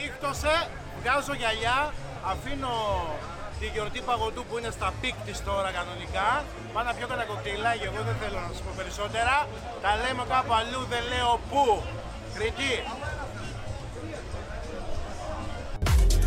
νύχτωσε, βγάζω γυαλιά, αφήνω τη γιορτή παγωτού που είναι στα πικ της τώρα κανονικά. Πάω να πιω κανένα κοκτέιλάκι, εγώ δεν θέλω να σας πω περισσότερα. Τα λέμε κάπου αλλού, δεν λέω πού. Κριτή.